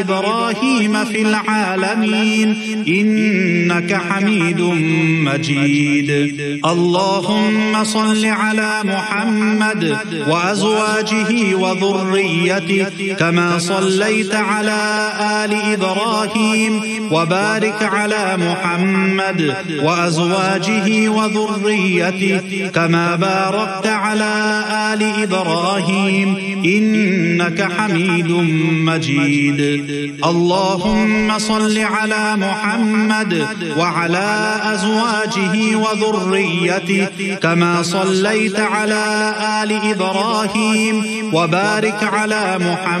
إبراهيم في العالمين إنك حميد مجيد. اللهم صل على محمد وأزواجه وذريته كما صليت على آل إبراهيم وبارك على محمد وأزواجه وذريته كما باركت على آل إبراهيم إنك حميد مجيد. اللهم صل على محمد وعلى أزواجه وذريته كما صليت على آل إبراهيم وبارك على محمد